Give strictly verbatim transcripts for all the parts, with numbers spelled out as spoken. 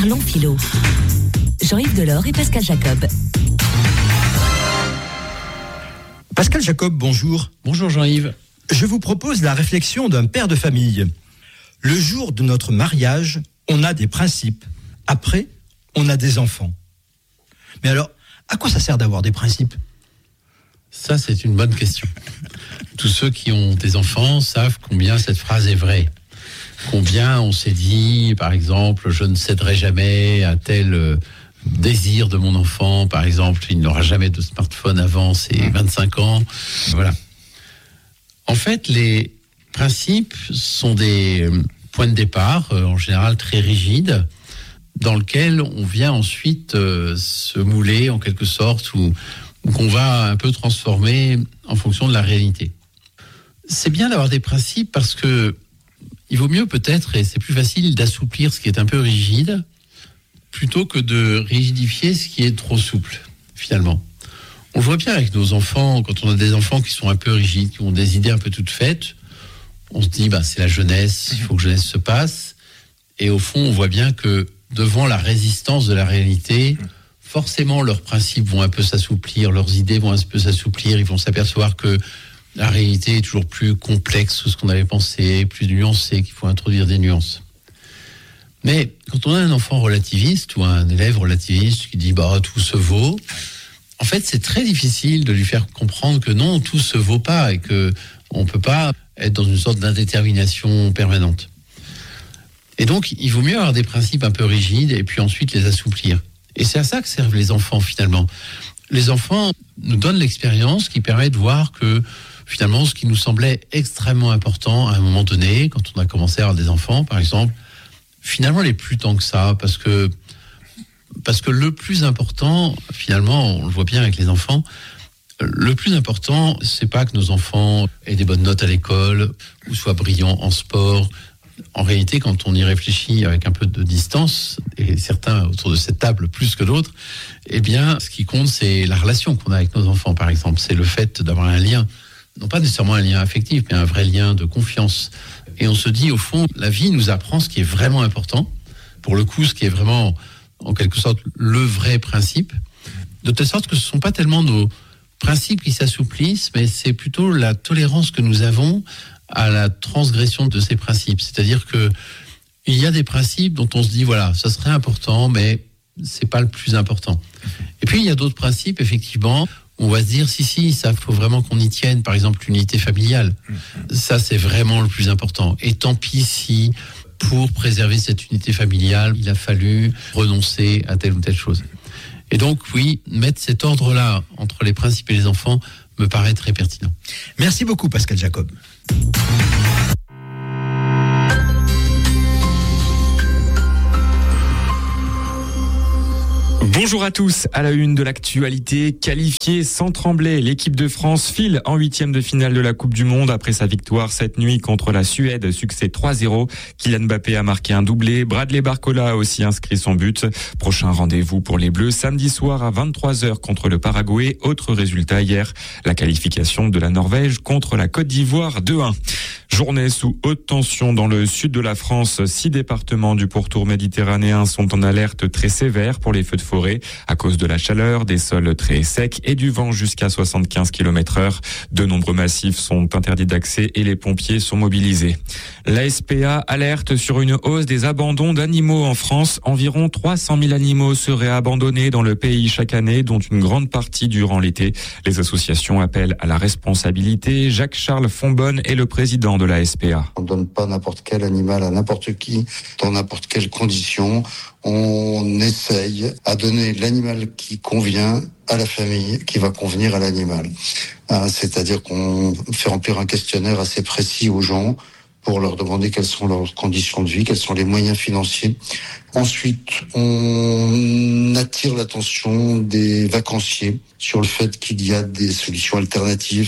Parlons philo. Jean-Yves Delors et Pascal Jacob. Pascal Jacob, bonjour. Bonjour Jean-Yves. Je vous propose la réflexion d'un père de famille. Le jour de notre mariage, on a des principes. Après, on a des enfants. Mais alors, à quoi ça sert d'avoir des principes ? Ça, c'est une bonne question. Tous ceux qui ont des enfants savent combien cette phrase est vraie. Combien on s'est dit, par exemple, je ne céderai jamais à tel désir de mon enfant. Par exemple, il n'aura jamais de smartphone avant ses vingt-cinq ans. Voilà. En fait, les principes sont des points de départ, en général très rigides, dans lesquels on vient ensuite se mouler en quelque sorte, ou, ou qu'on va un peu transformer en fonction de la réalité. C'est bien d'avoir des principes parce que il vaut mieux peut-être, et c'est plus facile d'assouplir ce qui est un peu rigide, plutôt que de rigidifier ce qui est trop souple, finalement. On le voit bien avec nos enfants, quand on a des enfants qui sont un peu rigides, qui ont des idées un peu toutes faites, on se dit, bah, c'est la jeunesse, il faut que jeunesse se passe. Et au fond, on voit bien que devant la résistance de la réalité, forcément, leurs principes vont un peu s'assouplir, leurs idées vont un peu s'assouplir, ils vont s'apercevoir que la réalité est toujours plus complexe que ce qu'on avait pensé, plus nuancée, qu'il faut introduire des nuances. Mais quand on a un enfant relativiste ou un élève relativiste qui dit bah tout se vaut, en fait c'est très difficile de lui faire comprendre que non, tout se vaut pas et que on peut pas être dans une sorte d'indétermination permanente. Et donc il vaut mieux avoir des principes un peu rigides et puis ensuite les assouplir. Et c'est à ça que servent les enfants finalement. Les enfants nous donnent l'expérience qui permet de voir que finalement ce qui nous semblait extrêmement important à un moment donné, quand on a commencé à avoir des enfants par exemple, finalement, il n'est plus tant que ça, parce que, parce que le plus important, finalement, on le voit bien avec les enfants, le plus important, c'est pas que nos enfants aient des bonnes notes à l'école, ou soient brillants en sport. En réalité, quand on y réfléchit avec un peu de distance, et certains autour de cette table plus que d'autres, eh bien, ce qui compte, c'est la relation qu'on a avec nos enfants, par exemple. C'est le fait d'avoir un lien, non pas nécessairement un lien affectif, mais un vrai lien de confiance. Et on se dit, au fond, la vie nous apprend ce qui est vraiment important. Pour le coup, ce qui est vraiment, en quelque sorte, le vrai principe. De telle sorte que ce ne sont pas tellement nos principes qui s'assouplissent, mais c'est plutôt la tolérance que nous avons à la transgression de ces principes. C'est-à-dire que il y a des principes dont on se dit, voilà, ça serait important, mais c'est pas le plus important. Et puis, il y a d'autres principes, effectivement, on va se dire, si, si, ça, faut vraiment qu'on y tienne. Par exemple, l'unité familiale. Ça, c'est vraiment le plus important. Et tant pis si, pour préserver cette unité familiale, il a fallu renoncer à telle ou telle chose. Et donc, oui, mettre cet ordre-là entre les principes et les enfants me paraît très pertinent. Merci beaucoup, Pascal Jacob. Bonjour à tous, à la une de l'actualité, qualifiée sans trembler, l'équipe de France file en huitième de finale de la Coupe du Monde après sa victoire cette nuit contre la Suède, succès trois zéro. Kylian Mbappé a marqué un doublé, Bradley Barcola a aussi inscrit son but. Prochain rendez-vous pour les Bleus samedi soir à vingt-trois heures contre le Paraguay. Autre résultat hier, la qualification de la Norvège contre la Côte d'Ivoire deux un. Journée sous haute tension dans le sud de la France. Six départements du pourtour méditerranéen sont en alerte très sévère pour les feux de forêt à cause de la chaleur, des sols très secs et du vent jusqu'à soixante-quinze kilomètres heure. De nombreux massifs sont interdits d'accès et les pompiers sont mobilisés. La S P A alerte sur une hausse des abandons d'animaux en France. Environ trois cent mille animaux seraient abandonnés dans le pays chaque année, dont une grande partie durant l'été. Les associations appellent à la responsabilité. Jacques-Charles Fonbonne est le président de la S P A. On ne donne pas n'importe quel animal à n'importe qui, dans n'importe quelle condition. On essaye à donner l'animal qui convient à la famille, qui va convenir à l'animal. Hein, c'est-à-dire qu'on fait remplir un questionnaire assez précis aux gens pour leur demander quelles sont leurs conditions de vie, quels sont les moyens financiers. Ensuite, on attire l'attention des vacanciers sur le fait qu'il y a des solutions alternatives.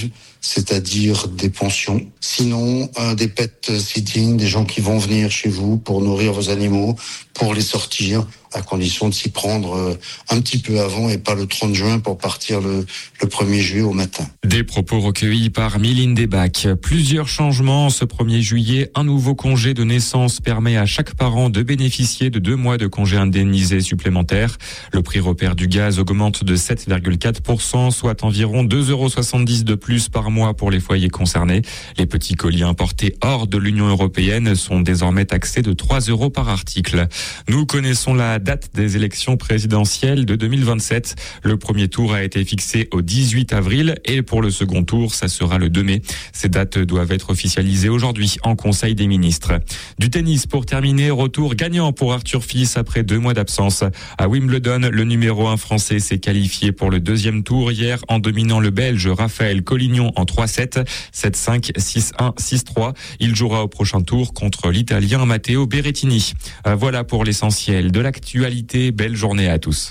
c'est-à-dire des pensions. Sinon, euh, des pet sitting, des gens qui vont venir chez vous pour nourrir vos animaux, pour les sortir, à condition de s'y prendre euh, un petit peu avant et pas le trente juin pour partir le, le premier juillet au matin. Des propos recueillis par Mylène Desbacs. Plusieurs changements. Ce premier juillet, un nouveau congé de naissance permet à chaque parent de bénéficier de deux mois de congé indemnisé supplémentaires. Le prix repère du gaz augmente de sept virgule quatre pour cent, soit environ deux euros soixante-dix de plus par mois pour les foyers concernés. Les petits colis importés hors de l'Union européenne sont désormais taxés de trois euros par article. Nous connaissons la date des élections présidentielles de deux mille vingt-sept. Le premier tour a été fixé au dix-huit avril et pour le second tour, ça sera le deux mai. Ces dates doivent être officialisées aujourd'hui en Conseil des ministres. Du tennis pour terminer, retour gagnant pour Arthur Fils après deux mois d'absence. À Wimbledon, le numéro un français s'est qualifié pour le deuxième tour hier en dominant le Belge Raphaël Collignon en trois sept, sept cinq, six un, six trois. Il jouera au prochain tour contre l'Italien Matteo Berrettini. Voilà pour l'essentiel de l'actualité. Belle journée à tous.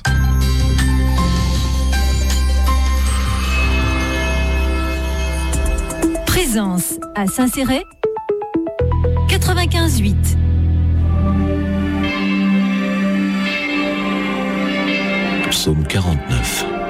Présence à Saint-Céré, quatre-vingt-quinze huit. Psaume quarante-neuf.